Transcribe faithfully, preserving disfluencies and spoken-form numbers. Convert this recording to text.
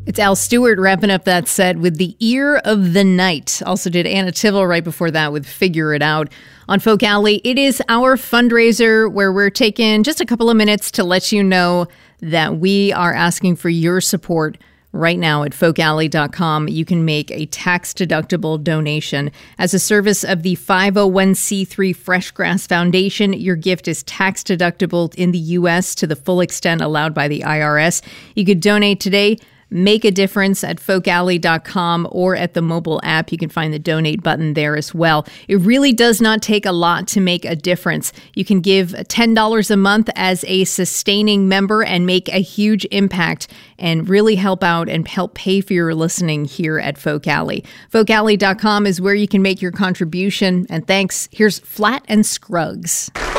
It's Al Stewart wrapping up that set with The Ear of the Night. Also did Anna Tivel right before that with Figure It Out. On Folk Alley, it is our fundraiser where we're taking just a couple of minutes to let you know that we are asking for your support right now at folk alley dot com. You can make a tax-deductible donation. As a service of the five oh one c three Fresh Grass Foundation, your gift is tax-deductible in the U S to the full extent allowed by the I R S. You could donate today. Make a difference at folk alley dot com or at the mobile app. You can find the donate button there as well. It really does not take a lot to make a difference. You can give ten dollars a month as a sustaining member and make a huge impact and really help out and help pay for your listening here at Folk Alley. folk alley dot com is where you can make your contribution. And thanks. Here's Flat and Scruggs.